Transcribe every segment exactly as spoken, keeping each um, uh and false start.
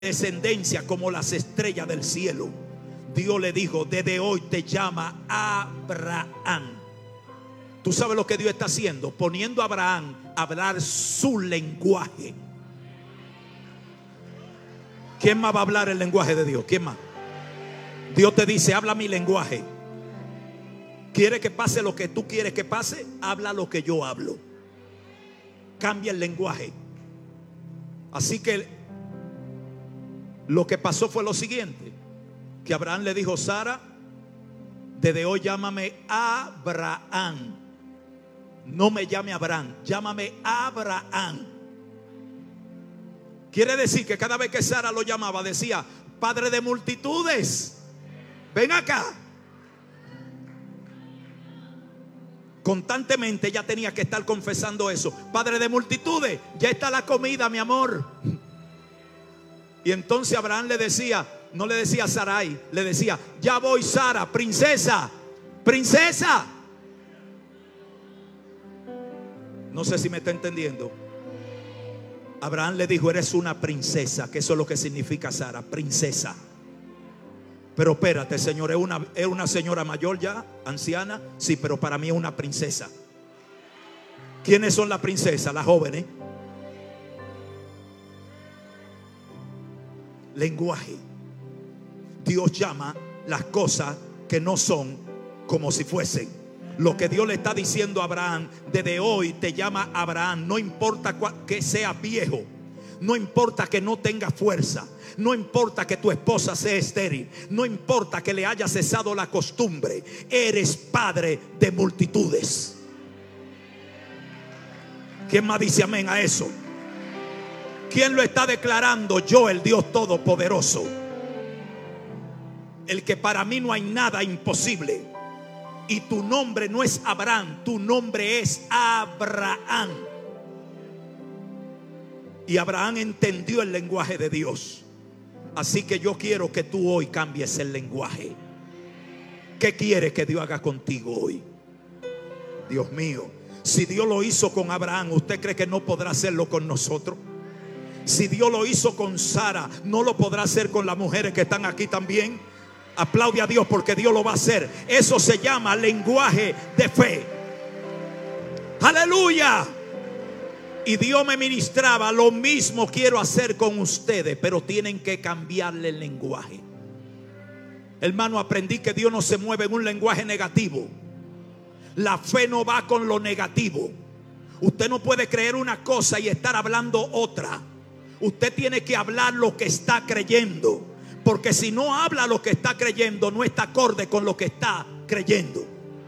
descendencia como las estrellas del cielo. Dios le dijo: desde hoy te llama Abraham. ¿Tú sabes lo que Dios está haciendo? Poniendo a Abraham a hablar su lenguaje. ¿Quién más va a hablar el lenguaje de Dios? ¿Quién más? Dios te dice: habla mi lenguaje. ¿Quiere que pase lo que tú quieres que pase? Habla lo que yo hablo. Cambia el lenguaje. Así que lo que pasó fue lo siguiente: que Abraham le dijo: Sara, desde hoy llámame Abraham. No me llame Abraham, llámame Abraham. Quiere decir que cada vez que Sara lo llamaba decía: padre de multitudes, ven acá. Constantemente ella tenía que estar confesando eso: padre de multitudes, ya está la comida, mi amor. Y entonces Abraham le decía, no le decía Sarai, le decía: ya voy, Sara, princesa, princesa. No sé si me está entendiendo. Abraham le dijo: eres una princesa, que eso es lo que significa Sara, princesa. Pero espérate, Señor, ¿es una, es una señora mayor ya, anciana? Sí, pero para mí es una princesa. ¿Quiénes son las princesas? Las jóvenes. Lenguaje. Dios llama las cosas que no son como si fuesen. Lo que Dios le está diciendo a Abraham: desde hoy te llama Abraham. No importa que seas viejo, no importa que no tengas fuerza, no importa que tu esposa sea estéril, no importa que le haya cesado la costumbre, eres padre de multitudes. ¿Quién más dice amén a eso? ¿Quién lo está declarando? Yo, el Dios Todopoderoso, el que para mí no hay nada imposible. Y tu nombre no es Abraham, tu nombre es Abraham. Y Abraham entendió el lenguaje de Dios. Así que yo quiero que tú hoy cambies el lenguaje. ¿Qué quiere que Dios haga contigo hoy? Dios mío, si Dios lo hizo con Abraham, ¿usted cree que no podrá hacerlo con nosotros? Si Dios lo hizo con Sara, ¿no lo podrá hacer con las mujeres que están aquí también? Aplaude a Dios, porque Dios lo va a hacer. Eso se llama lenguaje de fe. Aleluya. Y Dios me ministraba: lo mismo quiero hacer con ustedes, pero tienen que cambiarle el lenguaje. Hermano, aprendí que Dios no se mueve en un lenguaje negativo. La fe no va con lo negativo. Usted no puede creer una cosa y estar hablando otra. Usted tiene que hablar lo que está creyendo, porque si no habla lo que está creyendo, no está acorde con lo que está creyendo.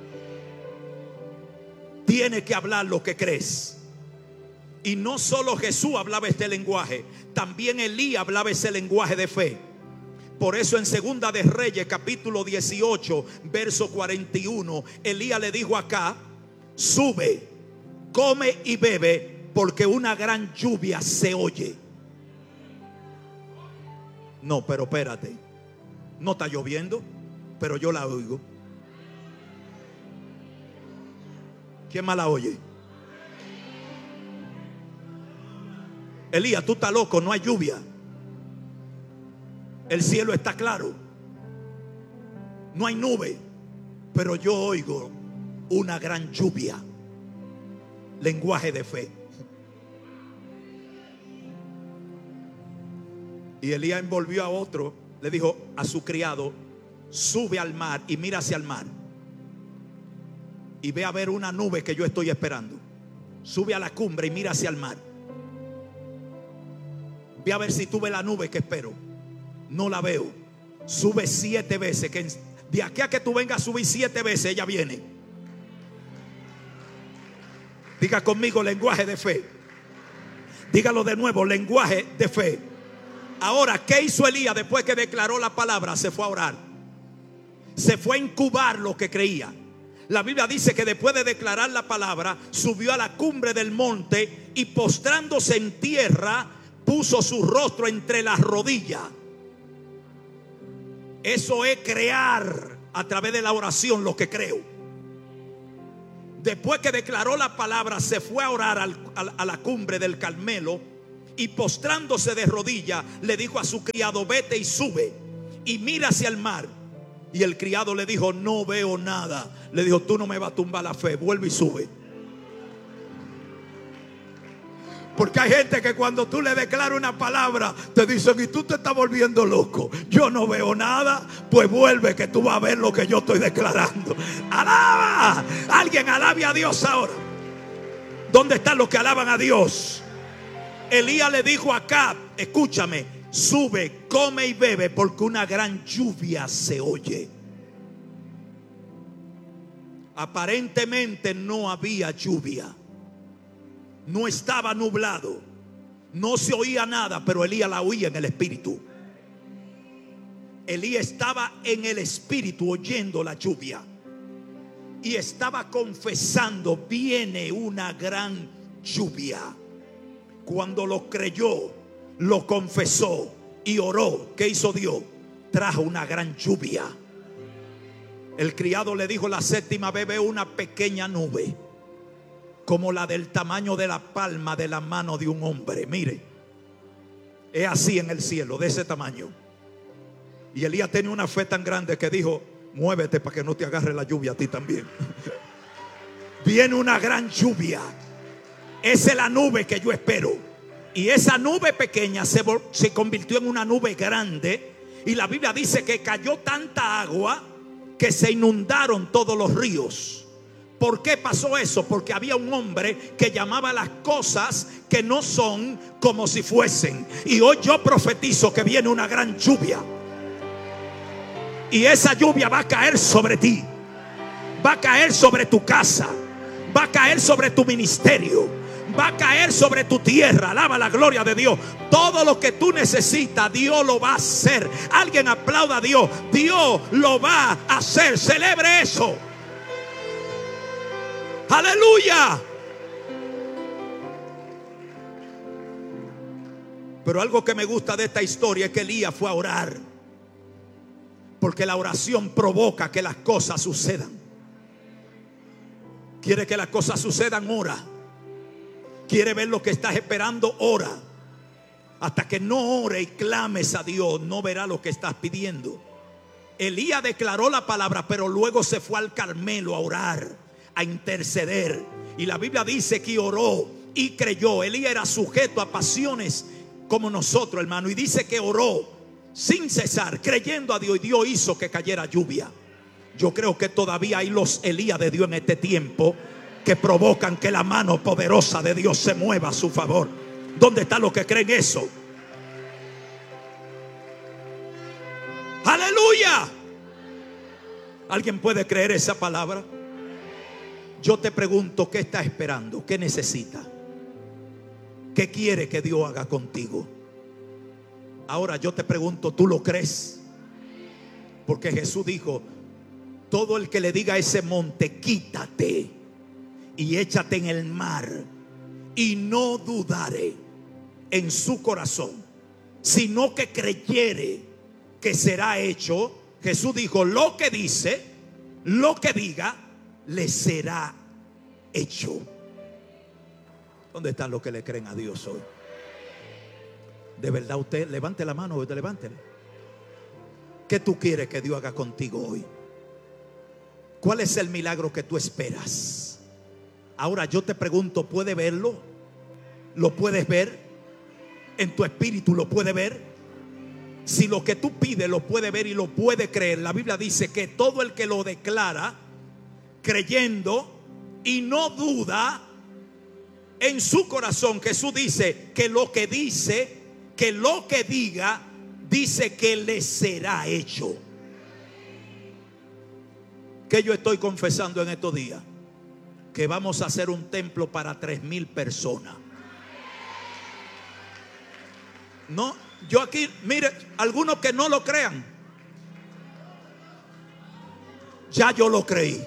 Tiene que hablar lo que crees. Y no solo Jesús hablaba este lenguaje, también Elías hablaba ese lenguaje de fe. Por eso en Segunda de Reyes, capítulo dieciocho, verso cuarenta y uno, Elías le dijo acá: sube, come y bebe, porque una gran lluvia se oye. No, pero espérate, no está lloviendo, pero yo la oigo. ¿Quién más la oye? Elías, tú estás loco, no hay lluvia. El cielo está claro, no hay nube, pero yo oigo una gran lluvia. Lenguaje de fe. Y Elías envolvió a otro, le dijo a su criado: sube al mar y mira hacia el mar y ve a ver una nube que yo estoy esperando. Sube a la cumbre y mira hacia el mar. Ve a ver si tú ves la nube que espero. No la veo. Sube siete veces, que de aquí a que tú vengas a subir siete veces, ella viene. Diga conmigo: lenguaje de fe. Dígalo de nuevo: lenguaje de fe. Ahora, ¿qué hizo Elías después que declaró la palabra? Se fue a orar. Se fue a incubar lo que creía. La Biblia dice que después de declarar la palabra, subió a la cumbre del monte y postrándose en tierra, puso su rostro entre las rodillas. Eso es crear a través de la oración lo que creo. Después que declaró la palabra, se fue a orar al, a, a la cumbre del Carmelo y postrándose de rodillas le dijo a su criado: vete y sube y mira hacia el mar. Y el criado le dijo: no veo nada. Le dijo: tú no me vas a tumbar la fe, vuelve y sube. Porque hay gente que cuando tú le declaras una palabra te dicen: y tú te estás volviendo loco, yo no veo nada. Pues vuelve, que tú vas a ver lo que yo estoy declarando. ¡Alaba! Alguien alabe a Dios ahora. ¿Dónde están los que alaban a Dios? Elías le dijo a Acab: escúchame, sube, come y bebe, porque una gran lluvia se oye. Aparentemente no había lluvia, no estaba nublado, no se oía nada, pero Elías la oía en el espíritu. Elías estaba en el espíritu oyendo la lluvia y estaba confesando: viene una gran lluvia. Cuando lo creyó, lo confesó y oró, ¿qué hizo Dios? Trajo una gran lluvia. El criado le dijo la séptima vez: ve una pequeña nube, como la del tamaño de la palma de la mano de un hombre. Mire, es así en el cielo, de ese tamaño. Y Elías tenía una fe tan grande que dijo: muévete para que no te agarre la lluvia a ti también. Viene una gran lluvia. Esa es la nube que yo espero. Y esa nube pequeña se, se convirtió en una nube grande. Y la Biblia dice que cayó tanta agua que se inundaron todos los ríos. ¿Por qué pasó eso? Porque había un hombre que llamaba las cosas que no son como si fuesen. Y hoy yo profetizo que viene una gran lluvia. Y esa lluvia va a caer sobre ti, va a caer sobre tu casa, va a caer sobre tu ministerio, va a caer sobre tu tierra. Alaba la gloria de Dios. Todo lo que tú necesitas, Dios lo va a hacer. Alguien aplauda a Dios. Dios lo va a hacer. Celebre eso. Aleluya. Pero algo que me gusta de esta historia es que Elías fue a orar, porque la oración provoca que las cosas sucedan. Quiere que las cosas sucedan, ora. Quiere ver lo que estás esperando, ora. Hasta que no ore y clames a Dios, no verá lo que estás pidiendo. Elías declaró la palabra, pero luego se fue al Carmelo a orar, a interceder. Y la Biblia dice que oró y creyó. Elías era sujeto a pasiones como nosotros, hermano. Y dice que oró sin cesar, creyendo a Dios, y Dios hizo que cayera lluvia. Yo creo que todavía hay los Elías de Dios en este tiempo que provocan que la mano poderosa de Dios se mueva a su favor. ¿Dónde están los que creen eso? ¡Aleluya! ¿Alguien puede creer esa palabra? Yo te pregunto, ¿qué estás esperando? ¿Qué necesitas? ¿Qué quiere que Dios haga contigo? Ahora yo te pregunto, ¿tú lo crees? Porque Jesús dijo: todo el que le diga a ese monte, quítate y échate en el mar, y no dudare en su corazón, sino que creyere que será hecho. Jesús dijo: lo que dice, lo que diga, le será hecho. ¿Dónde están los que le creen a Dios hoy? De verdad, usted levante la mano, usted levántela. ¿Qué tú quieres que Dios haga contigo hoy? ¿Cuál es el milagro que tú esperas? Ahora yo te pregunto, ¿puedes verlo? ¿Lo puedes ver? ¿En tu espíritu lo puedes ver? Si lo que tú pides lo puede ver y lo puede creer, la Biblia dice que todo el que lo declara creyendo y no duda en su corazón, Jesús dice que lo que dice, que lo que diga, dice que le será hecho. ¿Qué yo estoy confesando en estos días? Que vamos a hacer un templo para tres mil personas. No, yo aquí, mire, algunos que no lo crean, ya yo lo creí.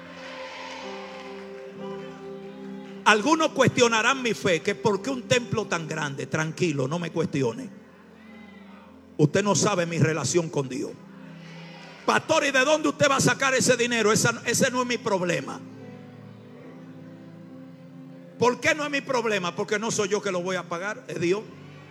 Algunos cuestionarán mi fe, que por qué un templo tan grande. Tranquilo, no me cuestione. Usted no sabe mi relación con Dios. Pastor, ¿y de dónde usted va a sacar ese dinero? Esa, ese no es mi problema. ¿Por qué no es mi problema? Porque no soy yo que lo voy a pagar, es Dios.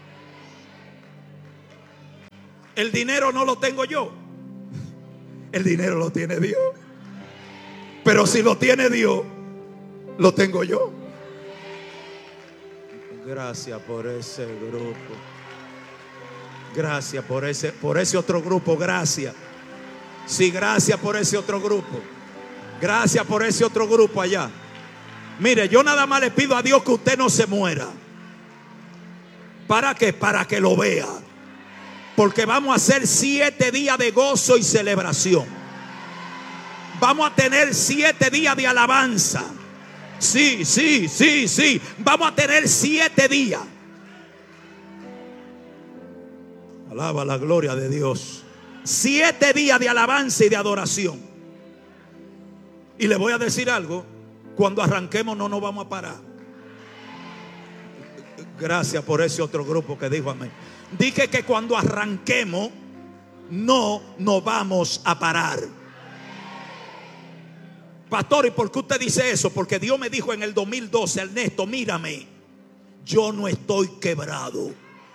El dinero no lo tengo yo. El dinero lo tiene Dios. Pero si lo tiene Dios, lo tengo yo. Gracias por ese grupo. Gracias por ese, por ese otro grupo. Gracias. Sí, gracias por ese otro grupo. Gracias por ese otro grupo allá. Mire, yo nada más le pido a Dios que usted no se muera. ¿Para qué? Para que lo vea. Porque vamos a hacer siete días de gozo y celebración. Vamos a tener siete días de alabanza. Sí, sí, sí, sí. Vamos a tener siete días. Alaba la gloria de Dios. Siete días de alabanza y de adoración. Y le voy a decir algo. Cuando arranquemos no nos vamos a parar. Gracias por ese otro grupo que dijo amén. Dije que cuando arranquemos no nos vamos a parar. Pastor, ¿y por qué usted dice eso? Porque Dios me dijo en el dos mil doce, Ernesto, mírame, yo no estoy quebrado.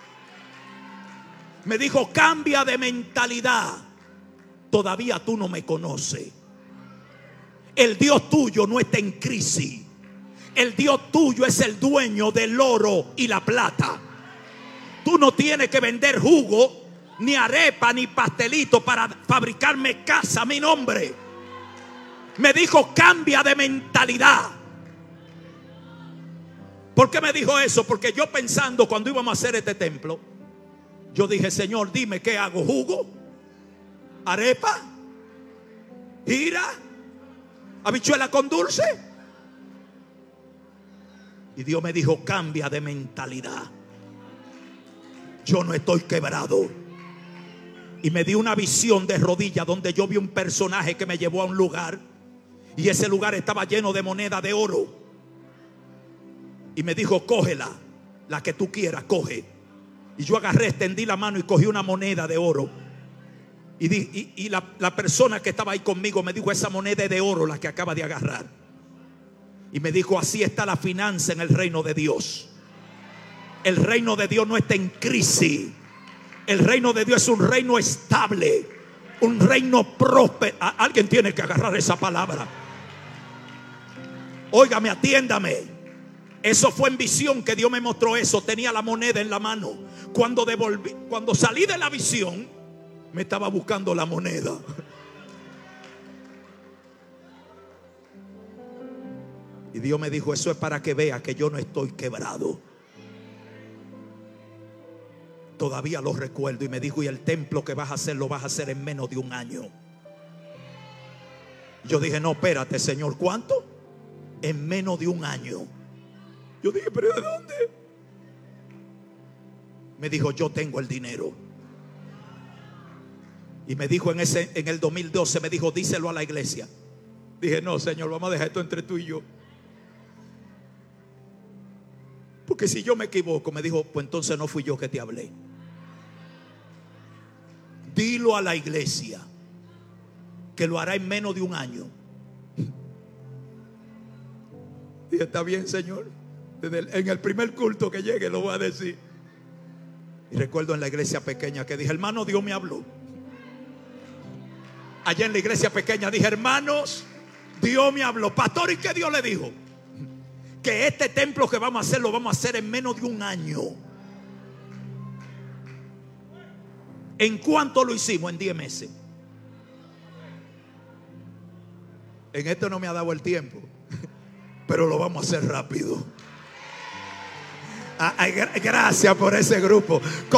Me dijo, cambia de mentalidad. Todavía tú no me conoces. El Dios tuyo no está en crisis. El Dios tuyo es el dueño del oro y la plata. Tú no tienes que vender jugo, ni arepa, ni pastelito para fabricarme casa a mi nombre. Me dijo, cambia de mentalidad. ¿Por qué me dijo eso? Porque yo pensando cuando íbamos a hacer este templo, yo dije, Señor, dime qué hago. ¿Jugo? ¿Arepa? ¿Gira? ¿Habichuela con dulce? Y Dios me dijo, cambia de mentalidad. Yo no estoy quebrado. Y me dio una visión de rodillas donde yo vi un personaje que me llevó a un lugar. Y ese lugar estaba lleno de moneda de oro. Y me dijo, cógela, la que tú quieras, coge. Y yo agarré, extendí la mano y cogí una moneda de oro. Y, di, y, y la, la persona que estaba ahí conmigo me dijo, esa moneda es de oro la que acaba de agarrar. Y me dijo, así está la finanza en el reino de Dios. El reino de Dios no está en crisis. El reino de Dios es un reino estable, un reino próspero. Alguien tiene que agarrar esa palabra. Óigame, atiéndame. Eso fue en visión que Dios me mostró eso. Tenía la moneda en la mano. Cuando devolví, cuando salí de la visión, me estaba buscando la moneda. Y Dios me dijo, eso es para que vea que yo no estoy quebrado. Todavía lo recuerdo. Y me dijo, y el templo que vas a hacer lo vas a hacer en menos de un año. Yo dije, no, espérate, Señor, ¿cuánto? En menos de un año. Yo dije, ¿pero de dónde? Me dijo, yo tengo el dinero. Y me dijo en ese, en el dos mil doce, me dijo, díselo a la iglesia. Dije, no, Señor, vamos a dejar esto entre tú y yo. Porque si yo me equivoco, me dijo, pues entonces no fui yo que te hablé. Dilo a la iglesia que lo hará en menos de un año. Dije, está bien, Señor. Desde el, en el primer culto que llegue lo voy a decir. Y recuerdo en la iglesia pequeña que dije, hermano, Dios me habló. Allá en la iglesia pequeña dije, hermanos, Dios me habló. Pastor, ¿y qué Dios le dijo? Que este templo que vamos a hacer lo vamos a hacer en menos de un año. ¿En cuánto lo hicimos? En diez meses. En esto no me ha dado el tiempo, pero lo vamos a hacer rápido. Gracias por ese grupo.